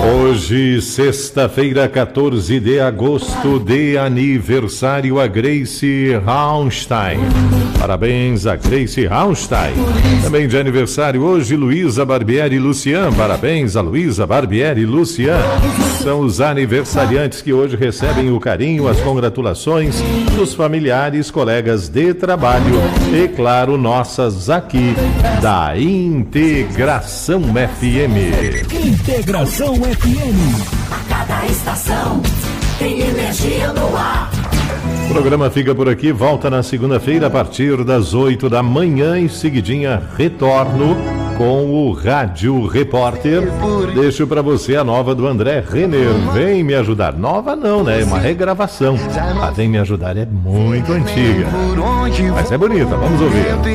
Hoje, sexta-feira, 14 de agosto, de aniversário a Grace Raunstein. Parabéns a Grace Raunstein. Também de aniversário hoje, Luísa Barbieri e Lucian. Parabéns a Luísa Barbieri e Lucian. São os aniversariantes que hoje recebem o carinho, as congratulações dos familiares, colegas de trabalho e, claro, nossas aqui da Integração FM. Integração FM. A cada estação tem energia no ar. O programa fica por aqui, volta na segunda-feira a partir das 8 da manhã. Em seguidinha retorno com o Rádio Repórter. Deixo pra você a nova do André Renner. Vem me ajudar. Nova não, né? É uma regravação. A Vem Me Ajudar é muito antiga, mas é bonita, vamos ouvir.